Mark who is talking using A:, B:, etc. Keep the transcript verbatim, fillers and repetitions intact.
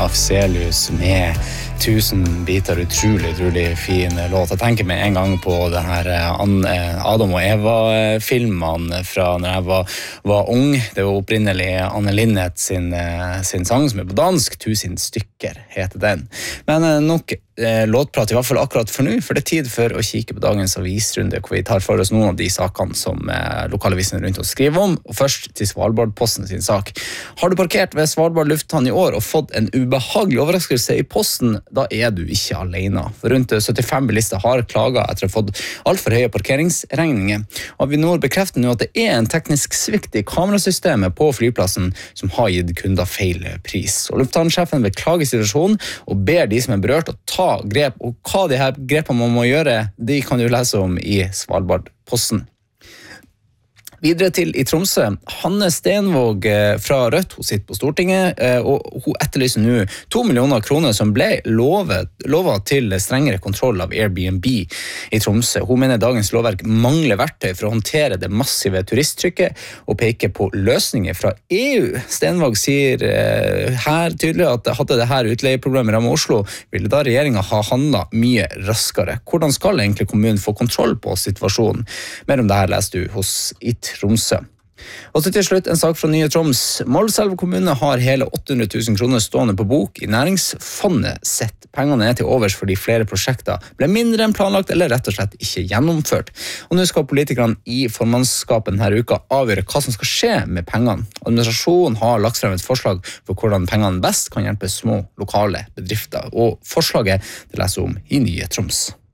A: Afzelius med tusen biter, utrolig, utrolig fin låt. Jeg tenker med en gang på det her Adam og Eva-filmene fra når jeg var, var ung. Det var opprinnelig Anne Linnet sin, sin sang som er på dansk, Tusen stykker heter den. Men nok eh, låtprat i hvert fall akkurat for nå, for det er tid for å kikke på dagens avisrunde, hvor vi tar for oss noen av de sakene som eh, lokalavisene rundt oss skriver om, og først til Svalbardposten sin sak. Har du parkert ved Svalbard lufthavn i år og fått en ubehagelig overraskelse i posten, da er du ikke alene. For rundt syttifem bilister har klaget etter å ha fått alt for høye parkeringsregninger. Avinor bekrefter nå at det er en teknisk svikt i kamerasystemet på flyplassen som har gitt kunder feil pris. Og lufthavnsjefen beklager situasjonen og ber de som er berørt å ta grep, og hva de her grepene man må gjøre, de kan du lese om i Svalbardposten. Videre til i Tromsø. Hanne Stenvåg fra Rødt, hun sitter på Stortinget, og hun etterlyser nå to millioner kroner som ble lovet, lovet til strengere kontroll av Airbnb i Tromsø. Hun mener dagens lovverk mangler verktøy for å håndtere det massive turisttrykket og peker på løsninger fra E U. Stenvåg sier her tydelig at hadde det her utleieproblemet rammet Oslo, ville da regjeringen ha handlet mye raskere. Hvordan skal egentlig kommunen få kontroll på situasjonen? Mer om det her leser du hos I Tromsø. Og så til slutt en sak fra Nye Troms. Målselv kommune har hele åtte hundre tusen kroner stående på bok i næringsfondet sett. Pengene er til overs fordi flere prosjekter ble mindre enn planlagt eller rett og slett ikke gjennomført. Og nå skal politikerne i formannskapet denne uka avgjøre hva som skal skje med pengene. Administrasjonen har lagt frem et forslag for hvordan pengene best kan hjelpe små lokale bedrifter. Og forslaget det leser om i Nye Troms.